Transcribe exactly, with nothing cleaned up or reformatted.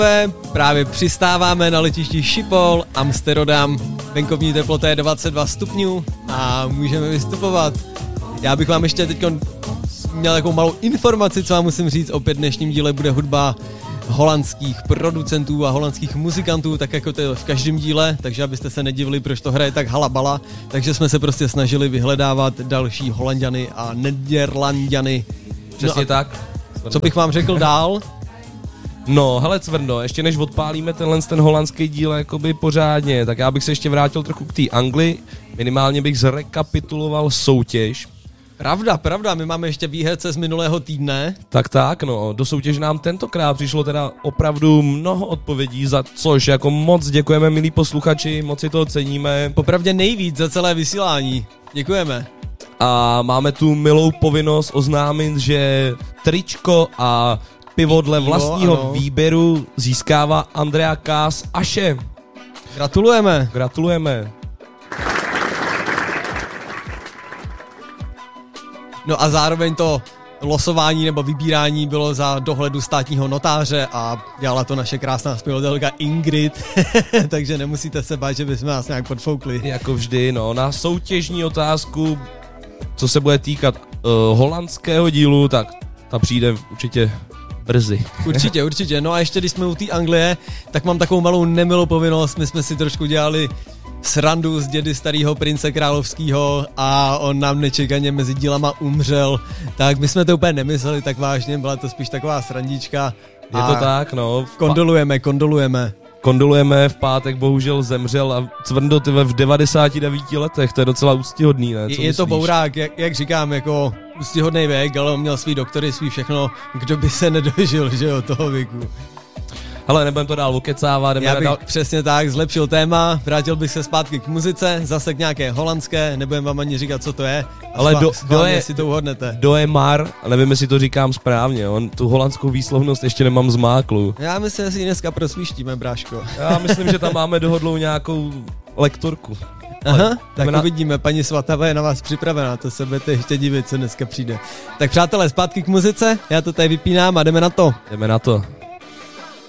Právě přistáváme na letišti Schiphol, Amsterdam. Venkovní teplota je dvacet dva stupňů a můžeme vystupovat. Já bych vám ještě teď měl takovou malou informaci, co vám musím říct. Opět v dnešním díle bude hudba holandských producentů a holandských muzikantů, tak jako to je v každém díle, takže abyste se nedivili, proč to hraje tak halabala. Takže jsme se prostě snažili vyhledávat další Holanďany a Nederlanďany. Přesně no tak. Co bych vám řekl dál? No, hele Cvrndo, ještě než odpálíme tenhle ten holandský díl jakoby pořádně, tak já bych se ještě vrátil trochu k té Anglii, minimálně bych zrekapituloval soutěž. Pravda, pravda, my máme ještě výherce z minulého týdne. Tak tak, no, do soutěže nám tentokrát přišlo teda opravdu mnoho odpovědí, za což jako moc děkujeme, milí posluchači, moc si to ceníme. Popravdě nejvíc za celé vysílání, děkujeme. A máme tu milou povinnost oznámit, že tričko a pivo dle vlastního ano. výběru získává Andrea Kás Aše. Gratulujeme. Gratulujeme. No a zároveň to losování nebo vybírání bylo za dohledu státního notáře a dělala to naše krásná zpěvatelka Ingrid, takže nemusíte se bát, že bychom nás nějak podfoukli. Jako vždy, no, na soutěžní otázku, co se bude týkat uh, holandského dílu, tak ta přijde určitě brzy. Určitě, určitě. No a ještě když jsme u té Anglie, tak mám takovou malou nemilou povinnost. My jsme si trošku dělali srandu z dědy starého prince královského a on nám nečekaně mezi dílama umřel. Tak my jsme to úplně nemysleli tak vážně, byla to spíš taková srandička. Je to tak, no. Kondolujeme, kondolujeme. Kondolujeme, v pátek bohužel zemřel a Cvrndo, ty v devadesáti devíti letech, to je docela úctyhodný, ne? Co je myslíš? To bourák, jak, jak říkám, jako úctyhodný věk, ale on měl svý doktory, svý všechno, kdo by se nedožil, že jo, toho věku. Hele, nebudem to dál okecávat, jdeme Já bych dál... přesně tak zlepšil téma, vrátil bych se zpátky k muzice, zase k nějaké holandské, nebudem vám ani říkat, co to je, ale do, do je, si to uhodnete. Do je mar, nevím, jestli to říkám správně, on tu holandskou výslovnost ještě nemám zmáklu. Já myslím, že si dneska prosvíštíme, bráško. Já myslím, že tam máme dohodlou nějakou lektorku. Aha, tak na... uvidíme, paní Svatava je na vás připravená, to se budete ještě divit, co dneska přijde. Tak přátelé, zpátky k muzice, já to tady vypínám a jdeme na to. Jdeme na to.